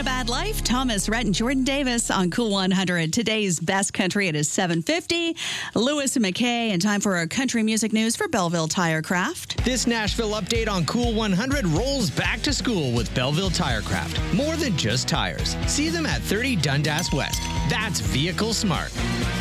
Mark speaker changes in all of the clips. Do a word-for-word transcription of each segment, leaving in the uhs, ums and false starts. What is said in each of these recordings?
Speaker 1: a Bad Life. Thomas Rhett and Jordan Davis on Cool one hundred. Today's best country, it is seven fifty. Lewis and McKay, and time for our country music news for Belleville Tirecraft.
Speaker 2: This Nashville update on Cool one hundred rolls back to school with Belleville Tirecraft. More than just tires. See them at thirty Dundas West. That's vehicle smart.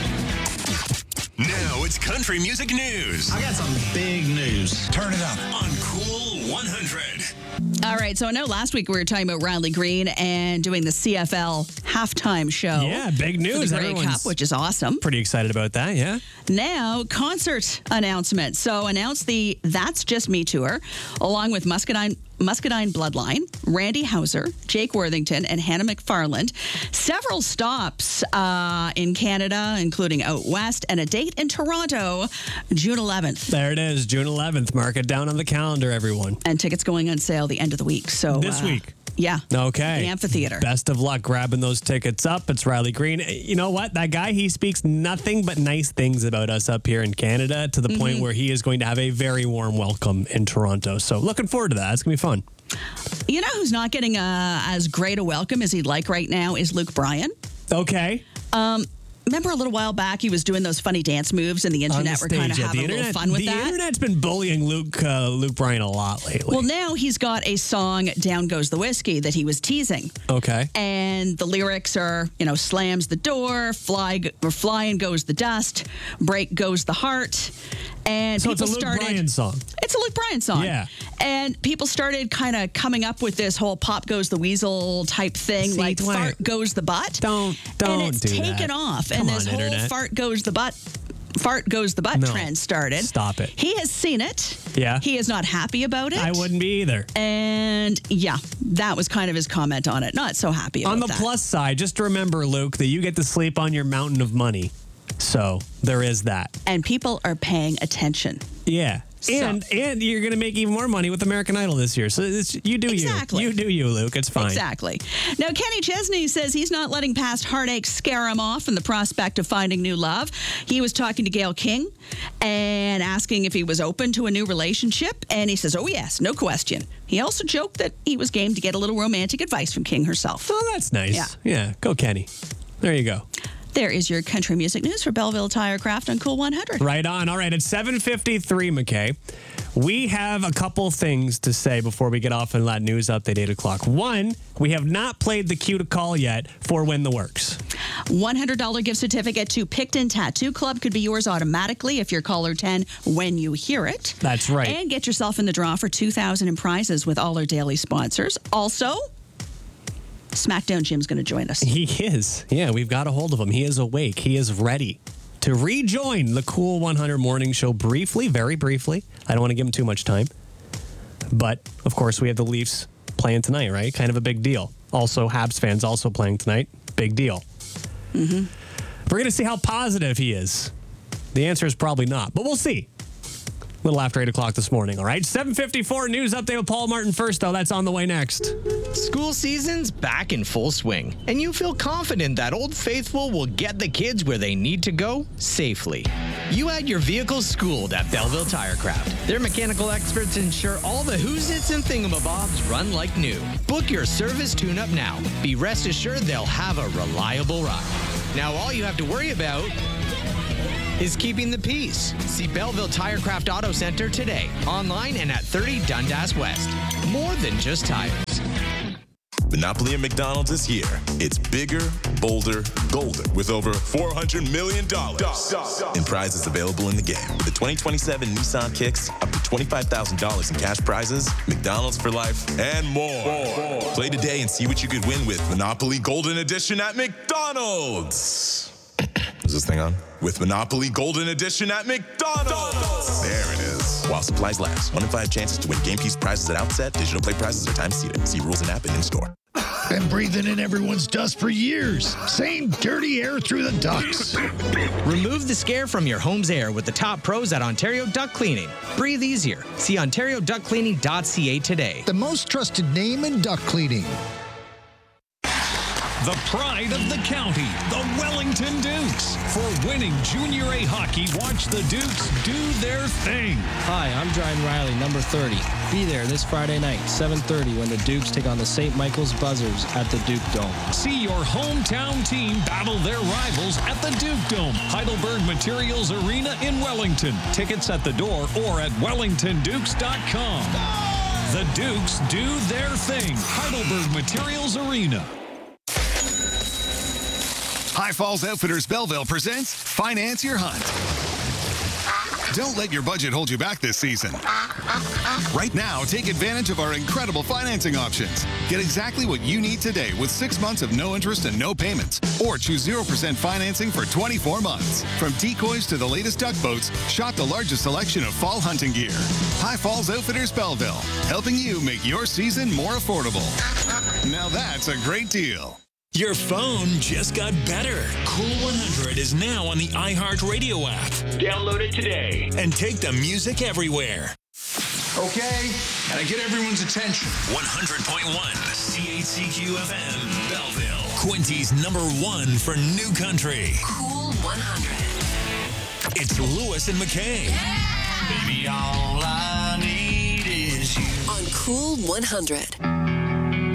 Speaker 3: Now it's country music news.
Speaker 4: I got some big news. Turn it up
Speaker 3: On Cool one hundred.
Speaker 1: All right, so I know last week we were talking about Riley Green and doing the C F L halftime show.
Speaker 5: Yeah, big
Speaker 1: For
Speaker 5: news.
Speaker 1: the Grey
Speaker 5: Everyone's
Speaker 1: Cup, which is awesome.
Speaker 5: pretty excited about that, yeah.
Speaker 1: Now, concert announcement. So announce the That's Just Me tour, along with Muscadine Muscadine Bloodline, Randy Houser, Jake Worthington, and Hannah McFarland. Several stops uh, in Canada, including out west, and a date in Toronto, June eleventh.
Speaker 5: There it is, June eleventh. Mark it down on the calendar, everyone.
Speaker 1: And tickets going on sale the end of the week. So
Speaker 5: This
Speaker 1: uh,
Speaker 5: week?
Speaker 1: Yeah.
Speaker 5: Okay.
Speaker 1: The amphitheater.
Speaker 5: Best of luck grabbing those tickets up. It's Riley Green. You know what? That guy, he speaks nothing but nice things about us up here in Canada to the
Speaker 1: Mm-hmm.
Speaker 5: point where he is going to have a very warm welcome in Toronto. So looking forward to that. It's going to be fun.
Speaker 1: You know who's not getting uh, as great a welcome as he'd like right now is Luke Bryan.
Speaker 5: Okay.
Speaker 1: Remember a little while back, he was doing those funny dance moves, and the
Speaker 5: On the
Speaker 1: internet were kind of
Speaker 5: stage, yeah.
Speaker 1: having
Speaker 5: The
Speaker 1: a little
Speaker 5: internet-
Speaker 1: fun with
Speaker 5: the
Speaker 1: that.
Speaker 5: internet's been bullying Luke uh, Luke Bryan a lot lately.
Speaker 1: Well, now he's got a song, Down Goes the Whiskey, that he was teasing.
Speaker 5: okay.
Speaker 1: And the lyrics are, you know, slams the door, fly, g- or flying goes the dust, break goes the heart. And
Speaker 5: So it's
Speaker 1: people
Speaker 5: a Luke
Speaker 1: started.
Speaker 5: Bryan song.
Speaker 1: It's a Luke Bryan song.
Speaker 5: Yeah.
Speaker 1: And people started kind of coming up with this whole pop goes the weasel type thing,
Speaker 5: See,
Speaker 1: like
Speaker 5: Dwight,
Speaker 1: fart goes the butt.
Speaker 5: Don't- don't
Speaker 1: And it's
Speaker 5: do
Speaker 1: taken
Speaker 5: that.
Speaker 1: off.
Speaker 5: Come
Speaker 1: and this
Speaker 5: on,
Speaker 1: whole
Speaker 5: internet.
Speaker 1: fart goes the butt. Fart goes the butt
Speaker 5: No.
Speaker 1: trend started.
Speaker 5: Stop it.
Speaker 1: He has seen it.
Speaker 5: Yeah.
Speaker 1: He is not happy about it.
Speaker 5: I wouldn't be either.
Speaker 1: And yeah, that was kind of his comment on it. Not so happy about
Speaker 5: On the
Speaker 1: that.
Speaker 5: plus side, just remember, Luke, that you get to sleep on your mountain of money. So there is that.
Speaker 1: And people are paying attention.
Speaker 5: Yeah.
Speaker 1: So-
Speaker 5: And and you're going to make even more money with American Idol this year. So it's, you do
Speaker 1: Exactly.
Speaker 5: you. You do you, Luke. It's fine.
Speaker 1: Exactly. Now, Kenny Chesney says he's not letting past heartaches scare him off in the prospect of finding new love. He was talking to Gail King and asking if he was open to a new relationship. And he says, oh, yes, no question. He also joked that he was game to get a little romantic advice from King herself.
Speaker 5: Oh, that's nice.
Speaker 1: Yeah.
Speaker 5: Yeah. Go, Kenny. There you go.
Speaker 1: There is your country music news for Belleville Tirecraft on Cool one hundred.
Speaker 5: Right on. All right. It's seven fifty-three, McKay. We have a couple things to say before we get off on that news update, eight o'clock. One, we have not played the cue to call yet for Win the Works.
Speaker 1: one hundred dollars gift certificate to Picton Tattoo Club could be yours automatically if you're caller ten when you hear it.
Speaker 5: That's right.
Speaker 1: And get yourself in the draw for two thousand dollars in prizes with all our daily sponsors. Also, SmackDown Jim's going to join us.
Speaker 5: He is. Yeah, we've got a hold of him. He is awake. He is ready to rejoin the Cool one hundred Morning Show briefly, very briefly. I don't want to give him too much time. But, of course, we have the Leafs playing tonight, right? Kind of a big deal. Also, Habs fans also playing tonight. Big deal. Mm-hmm. We're going to see how positive he is. The answer is probably not, but we'll see. A little after eight o'clock this morning, all right? seven fifty-four news update with Paul Martin first, though. That's on the way next.
Speaker 2: School season's back in full swing, and you feel confident that Old Faithful will get the kids where they need to go safely. You had your vehicle schooled at Belleville Tirecraft. Their mechanical experts ensure all the who's-its and thingamabobs run like new. Book your service tune-up now. Be rest assured they'll have a reliable ride. Now all you have to worry about is keeping the peace. See Belleville Tirecraft Auto Center today, online and at thirty Dundas West. More than just tires.
Speaker 3: Monopoly at McDonald's is here. It's bigger, bolder, golden, with over four hundred million dollars in prizes available in the game. With the twenty twenty-seven Nissan Kicks, up to twenty-five thousand dollars in cash prizes, McDonald's for life, and more. Play today and see what you could win with Monopoly Golden Edition at McDonald's. Is this thing on? With Monopoly Golden Edition at McDonald's. There it is. While supplies last. One in five chances to win game piece prizes at outset. Digital play prizes are time seated. See rules and app and in-store.
Speaker 4: Been breathing in everyone's dust for years. Same dirty air through the ducts.
Speaker 2: Remove the scare from your home's air with the top pros at Ontario Duct Cleaning. Breathe easier. See ontario duct cleaning dot c a today.
Speaker 4: The most trusted name in duct cleaning.
Speaker 6: The pride of the county, the Wellington Dukes. For winning Junior A hockey, watch the Dukes do their thing.
Speaker 7: Hi, I'm Dryden Riley, number thirty. Be there this Friday night, seven thirty, when the Dukes take on the Saint Michael's Buzzers at the Duke Dome.
Speaker 6: See your hometown team battle their rivals at the Duke Dome, Heidelberg Materials Arena in Wellington. Tickets at the door or at wellington dukes dot com. The Dukes do their thing. Heidelberg Materials Arena.
Speaker 8: High Falls Outfitters Belleville presents Finance Your Hunt. Don't let your budget hold you back this season. Right now, take advantage of our incredible financing options. Get exactly what you need today with six months of no interest and no payments. Or choose zero percent financing for twenty-four months. From decoys to the latest duck boats, shop the largest selection of fall hunting gear. High Falls Outfitters Belleville, helping you make your season more affordable. Now that's a great deal.
Speaker 9: Your phone just got better. Cool one hundred is now on the iHeartRadio app. Download it today and take the music everywhere.
Speaker 10: Okay, and I get everyone's attention.
Speaker 9: one hundred point one C H C Q F M, Belleville. Quincy's number one for new country.
Speaker 11: Cool one hundred.
Speaker 9: It's Lewis and McKay.
Speaker 11: Yeah!
Speaker 10: Baby, all I need is you.
Speaker 11: On Cool one hundred.